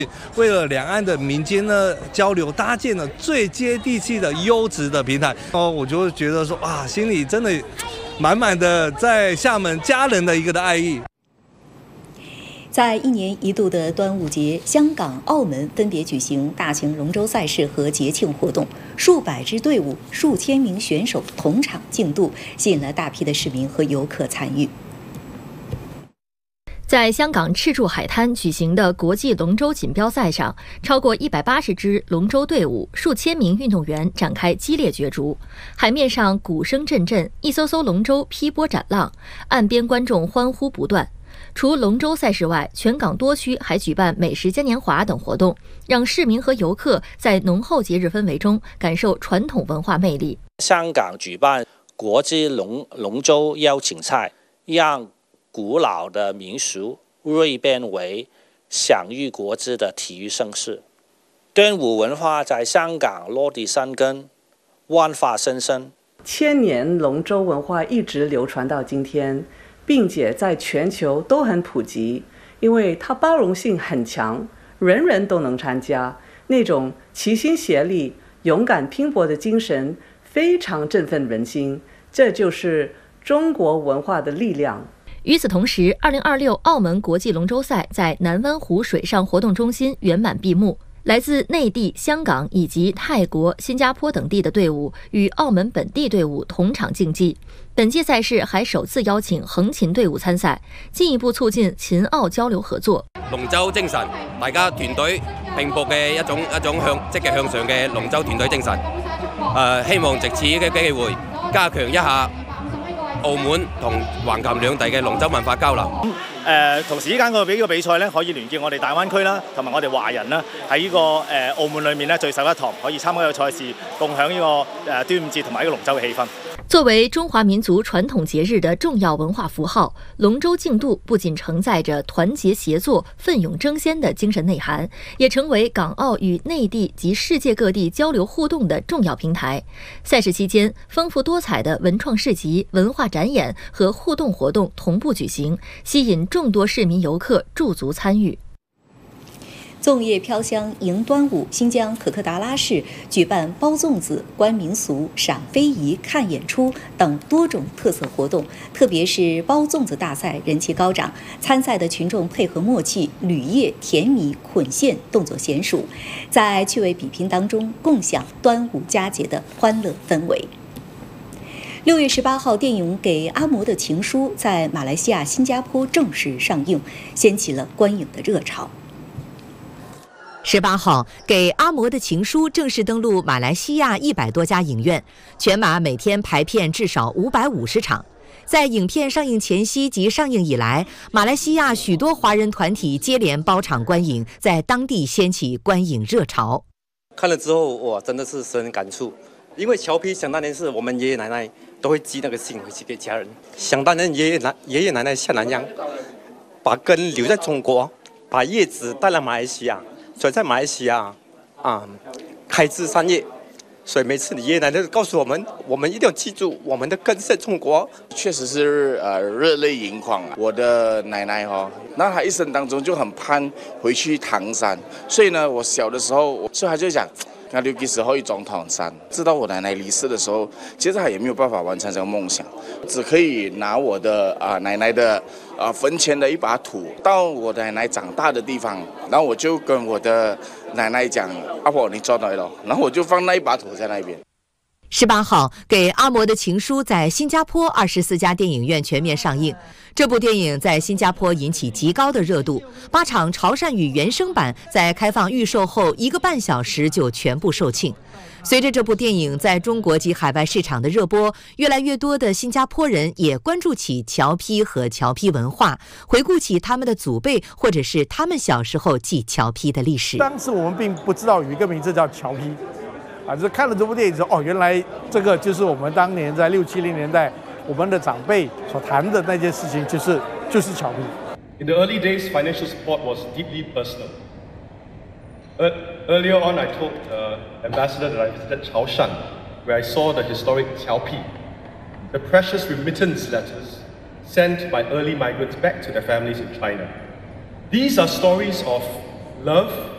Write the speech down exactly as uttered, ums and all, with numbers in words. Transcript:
为了两岸的民间呢交流，搭建了最接地气的优质的平台。哦，我就会觉得说，哇，心里真的满满的在厦门家人的一个的爱意。 在一年一度的端午节，香港、澳门分别举行大型龙舟赛事和节庆活动，数百支队伍、数千名选手同场竞渡，吸引了大批的市民和游客参与。 在香港赤柱海滩举行的国际龙舟锦标赛上，超过一百八十支龙舟队伍、数千名运动员展开激烈角逐。海面上鼓声阵阵，一艘艘龙舟劈波斩浪，岸边观众欢呼不断。除龙舟赛事外，全港多区还举办美食嘉年华等活动，让市民和游客在浓厚节日氛围中感受传统文化魅力。 香港举办国际龙龙舟邀请赛，让古老的民俗蜕变为享誉国际的体育盛事。端午文化在香港落地生根，万法生生。 千年龙舟文化一直流传到今天，并且在全球都很普及，因为它包容性很强，人人都能参加，那种齐心协力、勇敢拼搏的精神非常振奋人心，这就是中国文化的力量。 与此同时，二零二六澳门国际龙舟赛在南湾湖水上活动中心圆满闭幕。来自内地、香港以及泰国、新加坡等地的队伍与澳门本地队伍同场竞技。本届赛事还首次邀请横琴队伍参賽，进一步促進秦澳交流合作。 龍舟精神，大家團隊拼搏嘅一種一種向積極向上嘅龍舟團隊精神。誒、呃，希望藉此嘅機會加強一下澳門同橫琴兩地嘅龍舟文化交流。 誒、呃，同時呢間個呢個比賽咧，可以聯結我哋大灣區啦，同埋我哋華人啦，喺呢、這個誒、呃、澳門裏面咧聚首一堂，可以參加呢個賽事，共享呢、這個誒、呃、端午節同埋呢個龍舟嘅氣氛。 作为中华民族传统节日的重要文化符号，龙舟竞渡不仅承载着团结协作、奋勇争先的精神内涵，也成为港澳与内地及世界各地交流互动的重要平台。赛事期间，丰富多彩的文创市集、文化展演和互动活动同步举行，吸引众多市民游客驻足参与。 粽叶飘香迎端午，新疆可可达拉市举办包粽子、观民俗、赏非遗、看演出等多种特色活动。特别是包粽子大赛人气高涨，参赛的群众配合默契，捋叶、甜米、捆线动作娴熟，在趣味比拼当中共享端午佳节的欢乐氛围。六月十八号，电影《给阿嬷的情书》在马来西亚、新加坡正式上映，掀起了观影的热潮。 十八号，《给阿嬷的情书》正式登陆马来西亚一百多家影院，全马每天排片至少五百五十场。在影片上映前夕及上映以来，马来西亚许多华人团体接连包场观影，在当地掀起观影热潮。 看了之后，我真的是深感触，因为侨批想当年是我们爷爷奶奶都会寄那个信回去给家人，想当年爷爷奶爷爷奶奶像南洋，把根留在中国，把叶子带来马来西亚。所以在马来西亚啊，开枝散叶，所以每次你爷爷奶奶都告诉我们，我们一定要记住我们的根是中国。 确实是呃热泪盈眶啊！我的奶奶哈、哦，那她一生当中就很盼回去唐山，所以呢，我小的时候，所以她就想，那六几时候一种唐山。知道我奶奶离世的时候，其实她也没有办法完成这个梦想，只可以拿我的啊、呃、奶奶的啊坟前的一把土，到我奶奶长大的地方，然后我就跟我的奶奶讲，阿婆你做对了，然后我就放那一把土在那边。 十八号，《给阿嬷的情书》在新加坡二十四家电影院全面上映。这部电影在新加坡引起极高的热度，八场潮汕语原声版在开放预售后一个半小时就全部售罄。随着这部电影在中国及海外市场的热播，越来越多的新加坡人也关注起侨批和侨批文化，回顾起他们的祖辈或者是他们小时候记侨批的历史。 当时我们并不知道有一个名字叫侨批。啊，就是看了这部电影之后，哦，原来这个就是我们当年在六七零年代我们的长辈所谈的那件事情，就是就是侨批。 In the early days, financial support was deeply personal. Earlier on, I told uh, Ambassador that I visited Chaoshan, where I saw the historic Qiao Pi, the precious remittance letters sent by early migrants back to their families in China. These are stories of love,